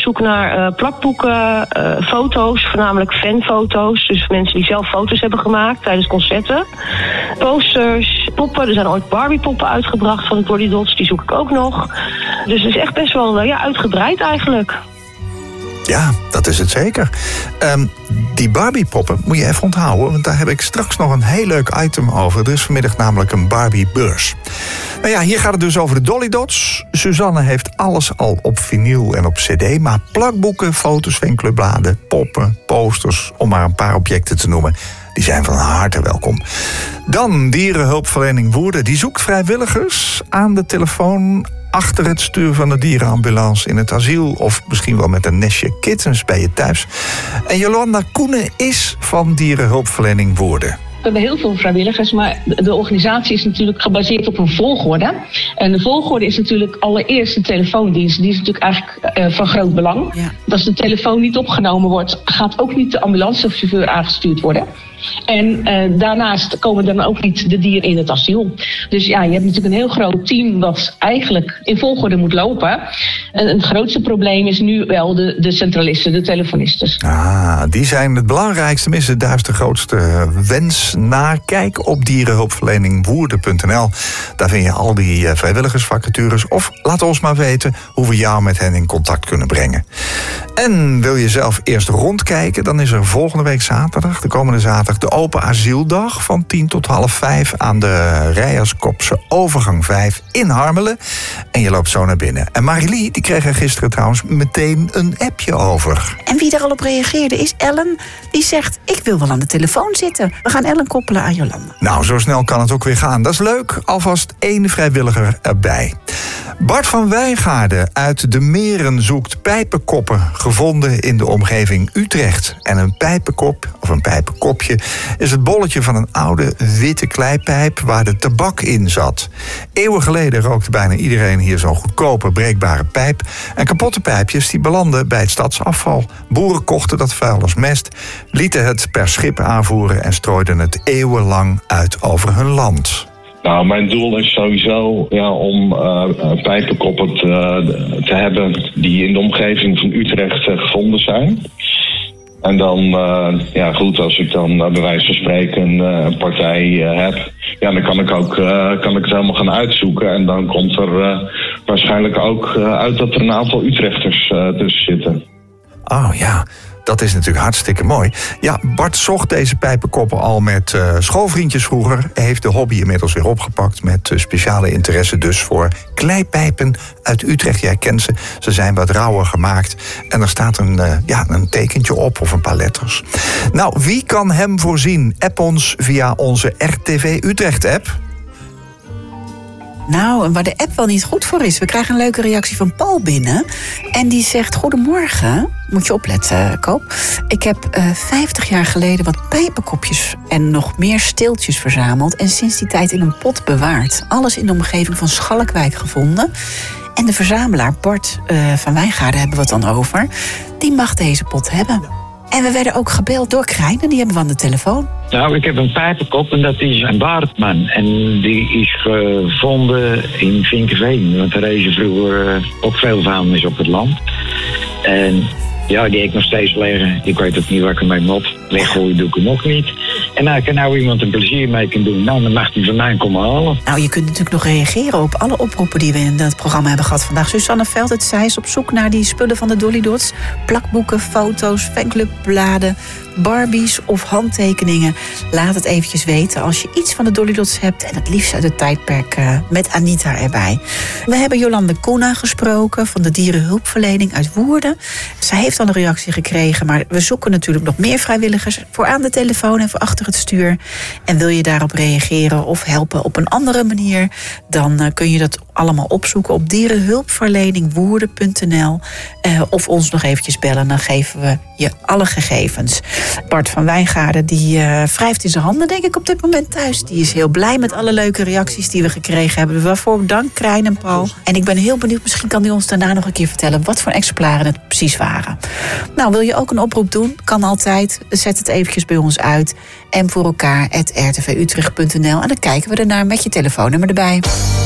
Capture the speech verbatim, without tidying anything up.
zoek naar uh, plakboeken, uh, foto's, voornamelijk fanfoto's. Dus mensen die zelf foto's hebben gemaakt tijdens concerten. Posters, poppen. Er zijn ooit Barbie-poppen uitgebracht van de Dolly Dots. Die zoek ik ook nog. Dus het is echt best wel uh, ja, uitgebreid eigenlijk. Ja, dat is het zeker. Um, die Barbie-poppen moet je even onthouden, want daar heb ik straks nog een heel leuk item over. Er is vanmiddag namelijk een Barbie-beurs. Nou ja, hier gaat het dus over de Dolly Dots. Suzanne heeft alles al op vinyl en op cd, maar plakboeken, foto's, fanclubbladen, poppen, posters, om maar een paar objecten te noemen, die zijn van harte welkom. Dan Dierenhulpverlening Woerden. Die zoekt vrijwilligers aan de telefoon achter het stuur van de dierenambulance in het asiel, of misschien wel met een nestje kittens bij je thuis. En Jolanda Koenen is van Dierenhulpverlening Woerden. We hebben heel veel vrijwilligers, maar de organisatie is natuurlijk gebaseerd op een volgorde. En de volgorde is natuurlijk allereerst de telefoondienst. Die is natuurlijk eigenlijk uh, van groot belang. Ja. Als de telefoon niet opgenomen wordt, gaat ook niet de ambulancechauffeur aangestuurd worden. En uh, daarnaast komen dan ook niet de dieren in het asiel. Dus ja, je hebt natuurlijk een heel groot team dat eigenlijk in volgorde moet lopen. En het grootste probleem is nu wel de, de centralisten, de telefonisten. Ah, die zijn het belangrijkste, tenminste daar is de grootste wens naar. Kijk op dierenhulpverlening woerden punt n l. Daar vind je al die vrijwilligersvacatures. Of laat ons maar weten hoe we jou met hen in contact kunnen brengen. En wil je zelf eerst rondkijken, dan is er volgende week zaterdag, de komende zaterdag, de Open Asieldag van tien tot half vijf aan de Rijerskopse overgang vijf in Harmelen. En je loopt zo naar binnen. En Marilie, die kreeg er gisteren trouwens meteen een appje over. En wie daar al op reageerde is Ellen. Die zegt, ik wil wel aan de telefoon zitten. We gaan Ellen koppelen aan Jolanda. Nou, zo snel kan het ook weer gaan. Dat is leuk. Alvast één vrijwilliger erbij. Bart van Wijngaarden uit de Meren zoekt pijpenkoppen gevonden in de omgeving Utrecht. En een pijpenkop, of een pijpenkopje, is het bolletje van een oude witte kleipijp waar de tabak in zat. Eeuwen geleden rookte bijna iedereen hier zo'n goedkope, breekbare pijp. En kapotte pijpjes die belanden bij het stadsafval. Boeren kochten dat vuil als mest, lieten het per schip aanvoeren en strooiden het eeuwenlang uit over hun land. Nou, mijn doel is sowieso ja, om uh, pijpenkoppen te, te hebben die in de omgeving van Utrecht uh, gevonden zijn. En dan, uh, ja goed, als ik dan uh, bij wijze van spreken uh, een partij uh, heb, ja, dan kan ik ook uh, kan ik het helemaal gaan uitzoeken. En dan komt er uh, waarschijnlijk ook uh, uit dat er een aantal Utrechters uh, tussen zitten. Oh ja. Dat is natuurlijk hartstikke mooi. Ja, Bart zocht deze pijpenkoppen al met uh, schoolvriendjes vroeger. Heeft de hobby inmiddels weer opgepakt met uh, speciale interesse dus voor kleipijpen uit Utrecht. Jij kent ze. Ze zijn wat rauwer gemaakt. En er staat een, uh, ja, een tekentje op of een paar letters. Nou, wie kan hem voorzien? App ons via onze R T V Utrecht-app. Nou, waar de app wel niet goed voor is. We krijgen een leuke reactie van Paul binnen. En die zegt, goedemorgen. Moet je opletten, Koop. Ik heb uh, vijftig jaar geleden wat pijpenkopjes en nog meer steeltjes verzameld. En sinds die tijd in een pot bewaard. Alles in de omgeving van Schalkwijk gevonden. En de verzamelaar Bart uh, van Wijngaarden hebben we het dan over. Die mag deze pot hebben. En we werden ook gebeld door Krijn en die hebben we aan de telefoon. Nou, ik heb een pijpenkop en dat is een Baartman. En die is gevonden in Vinkeveen. Want er rezen vroeger uh, ook veel vuilnis op het land. En ja, die heb ik nog steeds liggen. Ik weet ook niet waar ik ermee moet. Weggooien doe ik hem nog niet. En als er nou iemand een plezier mee kan doen, nou, dan mag hij van mij komen halen. Nou, je kunt natuurlijk nog reageren op alle oproepen die we in het programma hebben gehad vandaag. Suzanne Veld, het zij is op zoek naar die spullen van de Dolly Dots. Plakboeken, foto's, fanclubbladen, Barbies of handtekeningen. Laat het eventjes weten als je iets van de Dolly Dots hebt. En het liefst uit het tijdperk uh, met Anita erbij. We hebben Jolanda Koenen gesproken van de Dierenhulpverlening uit Woerden. Zij heeft al een reactie gekregen, maar we zoeken natuurlijk nog meer vrijwilligers voor aan de telefoon en voor achter het stuur. En wil je daarop reageren of helpen op een andere manier, dan uh, kun je dat allemaal opzoeken op dierenhulpverlening woerden punt n l uh, of ons nog eventjes bellen, dan geven we je alle gegevens. Bart van Wijngaarden die uh, wrijft in zijn handen denk ik op dit moment thuis. Die is heel blij met alle leuke reacties die we gekregen hebben. Waarvoor dank Krijn en Paul. En ik ben heel benieuwd, misschien kan hij ons daarna nog een keer vertellen wat voor exemplaren het precies waren. Nou, wil je ook een oproep doen? Kan altijd. Zet het eventjes bij ons uit. En voor elkaar at r t v utrecht punt n l en dan kijken we ernaar met je telefoonnummer erbij.